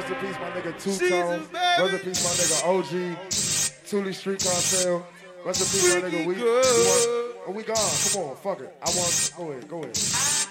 Rest in peace, my nigga Two-Tone. Rest in peace, my nigga OG. Thule Street Cartel. Rest in peace, my nigga We gone. Come on, fuck it. Go ahead.